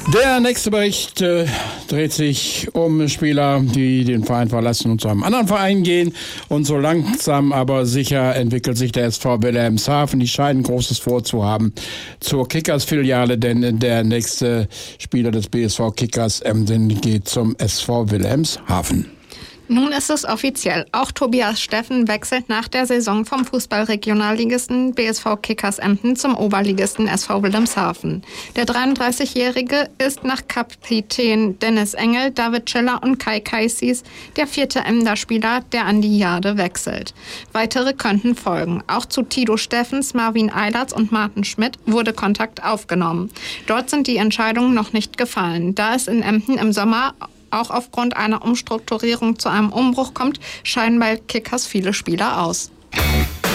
Der nächste Bericht dreht sich um Spieler, die den Verein verlassen und zu einem anderen Verein gehen. Und so langsam aber sicher entwickelt sich der SV Wilhelmshaven. Die scheinen Großes vorzuhaben zur Kickers-Filiale, denn der nächste Spieler des BSV Kickers Emden geht zum SV Wilhelmshaven. Nun ist es offiziell. Auch Tobias Steffen wechselt nach der Saison vom Fußball-Regionalligisten BSV Kickers Emden zum Oberligisten SV Wilhelmshaven. Der 33-Jährige ist nach Kapitän Dennis Engel, David Schiller und Kai Kaisis der 4. Emder Spieler, der an die Jade wechselt. Weitere könnten folgen. Auch zu Tito Steffens, Marvin Eilertz und Martin Schmidt wurde Kontakt aufgenommen. Dort sind die Entscheidungen noch nicht gefallen. Da es in Emden im Sommer auch aufgrund einer Umstrukturierung zu einem Umbruch kommt, scheiden bei Kickers viele Spieler aus.